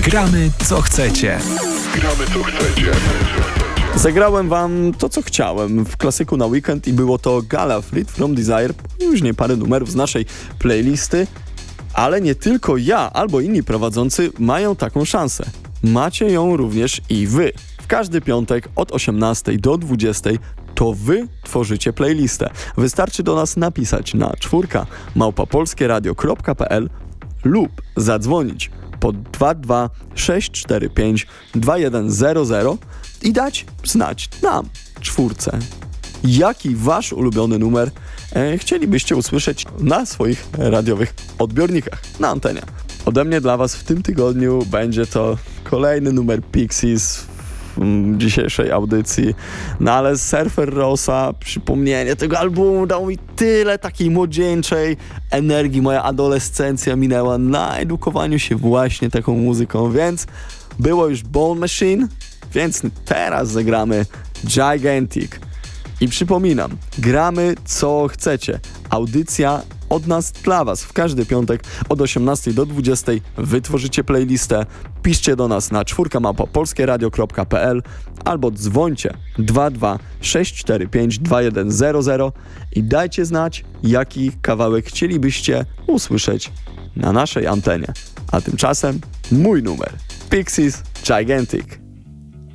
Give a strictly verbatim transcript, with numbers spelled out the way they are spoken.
Gramy co chcecie. Gramy co chcecie. Zagrałem wam to, co chciałem w klasyku na weekend i było to Gala Freed from Desire, później parę numerów z naszej playlisty, ale nie tylko ja albo inni prowadzący mają taką szansę. Macie ją również i wy. W każdy piątek od osiemnastej do dwudziestej to wy tworzycie playlistę. Wystarczy do nas napisać na czwórka małpa polskieradio kropka p l lub zadzwonić pod dwa dwa sześć cztery pięć dwa jeden zero zero i dać znać nam, czwórce, jaki wasz ulubiony numer e, chcielibyście usłyszeć na swoich radiowych odbiornikach, na antenie. Ode mnie dla was w tym tygodniu będzie to kolejny numer Pixies w dzisiejszej audycji. No ale Surfer Rosa, przypomnienie tego albumu dał mi tyle takiej młodzieńczej energii. Moja adolescencja minęła na edukowaniu się właśnie taką muzyką, więc było już Bone Machine, więc teraz zagramy Gigantic. I przypominam, gramy co chcecie. Audycja od nas dla was. W każdy piątek od osiemnastej do dwudziestej wytworzycie playlistę. Piszcie do nas na czwórka małpa polskieradio kropka p l albo dzwońcie dwa dwa sześć cztery pięć dwa jeden zero zero i dajcie znać, jaki kawałek chcielibyście usłyszeć na naszej antenie. A tymczasem mój numer. Pixies Gigantic.